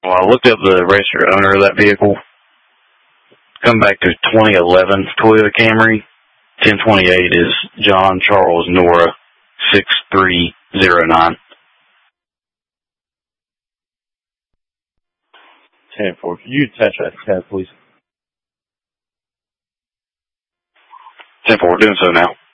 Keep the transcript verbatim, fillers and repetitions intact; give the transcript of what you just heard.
Well, I looked up the registered owner of that vehicle. Come back to twenty eleven Toyota Camry. ten twenty-eight is John Charles Nora, six three zero nine. ten four. Can you attach that tab, please? ten four, doing so now.